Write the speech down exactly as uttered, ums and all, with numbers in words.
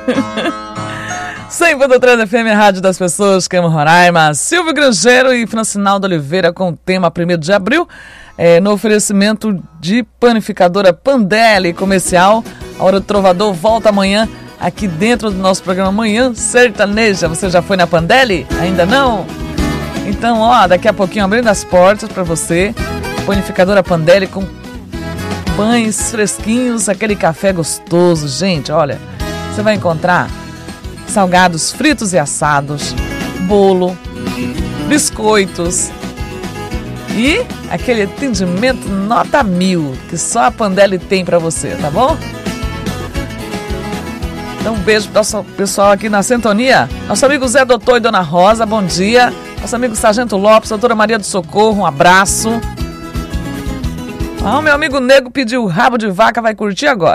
cem ponto três F M, Rádio das Pessoas, que amam Roraima. Silvio Grangeiro e Francinaldo Oliveira com o tema primeiro de abril, é, no oferecimento de panificadora Pandelli Comercial. A Hora do Trovador volta amanhã, aqui dentro do nosso programa Manhã Sertaneja. Você já foi na Pandelli? Ainda não? Então, ó, daqui a pouquinho abrindo as portas para você. Panificadora Pandelli com pães fresquinhos, aquele café gostoso. Gente, olha, você vai encontrar salgados fritos e assados, bolo, biscoitos e aquele atendimento nota mil que só a Pandelli tem para você, tá bom? Então um beijo para o pessoal aqui na sintonia. Nosso amigo Zé Doutor e Dona Rosa, bom dia. Nosso amigo Sargento Lopes, doutora Maria do Socorro, um abraço. Ah, o meu amigo Nego pediu rabo de vaca, vai curtir agora.